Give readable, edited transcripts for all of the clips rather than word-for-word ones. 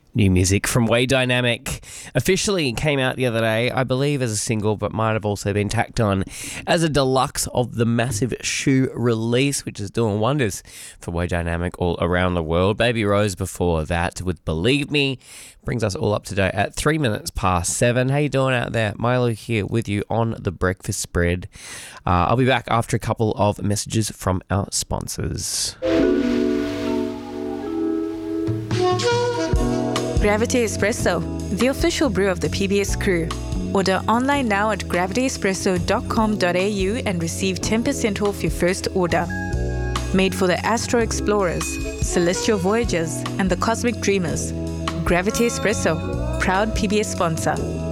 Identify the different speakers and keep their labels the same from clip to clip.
Speaker 1: New music from Way Dynamic officially came out the other day, I believe as a single, but might have also been tacked on as a deluxe of the massive Shoe release, which is doing wonders for Way Dynamic all around the world. Baby Rose before that with Believe Me brings us all up to date at 3 minutes past 7. How you doing out there? Milo here with you on The Breakfast Spread. I'll be back after a couple of messages from our sponsors.
Speaker 2: Gravity Espresso, the official brew of the PBS crew. Order online now at gravityespresso.com.au and receive 10% off your first order. Made for the Astro Explorers, Celestial Voyagers, and the Cosmic Dreamers. Gravity Espresso, proud PBS sponsor.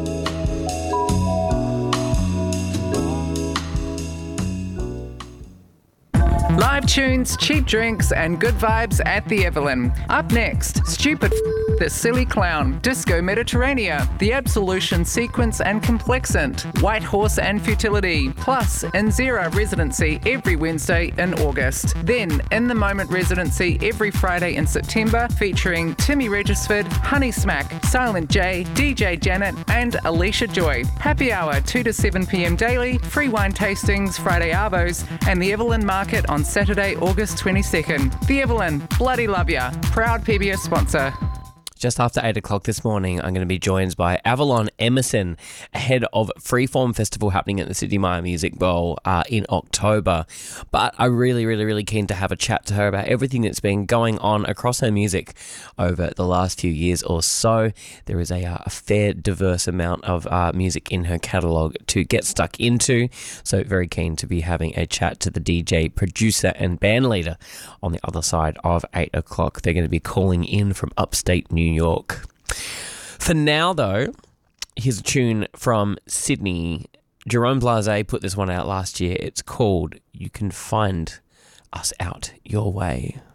Speaker 3: Live tunes, cheap drinks, and good vibes at the Evelyn. Up next, Stupid The Silly Clown, Disco Mediterranea, The Absolution Sequence and Complexant, White Horse and Futility, plus Inzera Residency every Wednesday in August. Then, In the Moment Residency every Friday in September, featuring Timmy Regisford, Honey Smack, Silent J, DJ Janet, and Alicia Joy. Happy hour 2 to 7 p.m. daily, free wine tastings, Friday Arvos, and the Evelyn Market on Saturday, August 22nd. The Evelyn, bloody love ya. Proud PBS sponsor.
Speaker 1: Just after 8 o'clock this morning, I'm going to be joined by Avalon Emerson ahead of Freeform Festival happening at the Sydney Myer Music Bowl in October. But I'm really keen to have a chat to her about everything that's been going on across her music over the last few years or so. There is a fair, diverse amount of music in her catalogue to get stuck into. So very keen to be having a chat to the DJ, producer and band leader on the other side of 8 o'clock. They're going to be calling in from upstate New York. For now, though, here's a tune from Sydney. Jerome Blase put this one out last year. It's called You Can Find Us Out Your Way.